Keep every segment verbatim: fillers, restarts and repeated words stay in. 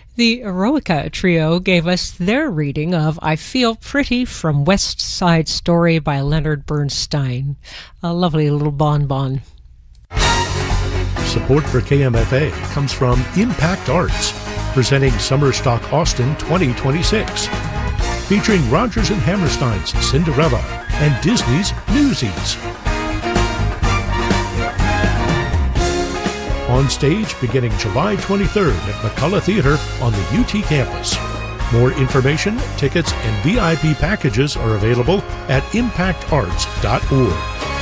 The Eroica Trio gave us their reading of I Feel Pretty from West Side Story by Leonard Bernstein. A lovely little bonbon. Support for K M F A comes from Impact Arts, presenting Summer Stock Austin twenty twenty-six, featuring Rodgers and Hammerstein's Cinderella and Disney's Newsies. On stage beginning July twenty-third at McCullough Theater on the U T campus. More information, tickets, and V I P packages are available at impact arts dot org.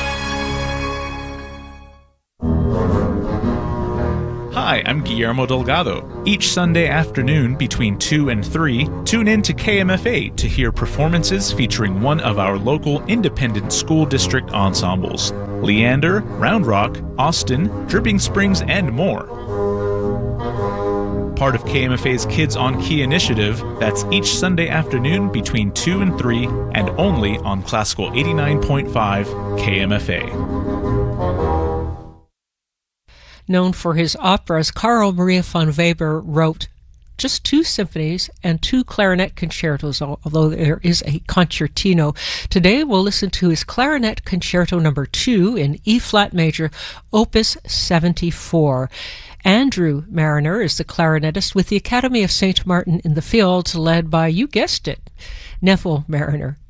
Hi, I'm Guillermo Delgado. Each Sunday afternoon between two and three, tune in to K M F A to hear performances featuring one of our local independent school district ensembles. Leander, Round Rock, Austin, Dripping Springs, and more. Part of K M F A's Kids on Key initiative, that's each Sunday afternoon between two and three, and only on Classical eighty-nine point five K M F A. Known for his operas, Carl Maria von Weber wrote just two symphonies and two clarinet concertos, although there is a concertino. Today we'll listen to his clarinet concerto number two in E-flat major, opus seventy-four. Andrew Mariner is the clarinetist with the Academy of Saint Martin in the Fields, led by, you guessed it, Neville Mariner.